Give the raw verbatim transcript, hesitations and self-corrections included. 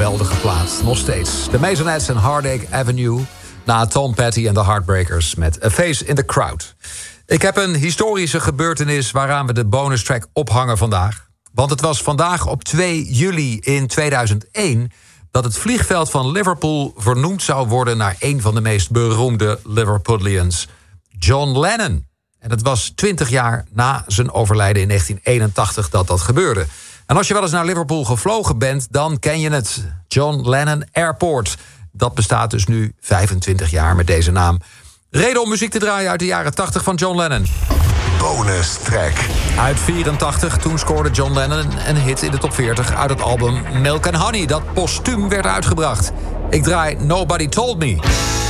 geweldige plaat. Nog steeds. De Maisonettes en Heartache Avenue. Na Tom Petty en de Heartbreakers met A Face in the Crowd. Ik heb een historische gebeurtenis waaraan we de bonus track ophangen vandaag. Want het was vandaag op twee juli in tweeduizend één... dat het vliegveld van Liverpool vernoemd zou worden naar een van de meest beroemde Liverpudlians, John Lennon. En het was twintig jaar na zijn overlijden in negentien eenentachtig dat dat gebeurde. En als je wel eens naar Liverpool gevlogen bent, dan ken je het. John Lennon Airport. Dat bestaat dus nu vijfentwintig jaar met deze naam. Reden om muziek te draaien uit de jaren tachtig van John Lennon. Bonus track. Uit vierentachtig, toen scoorde John Lennon een hit in de top veertig... uit het album Milk and Honey, dat postuum werd uitgebracht. Ik draai Nobody Told Me.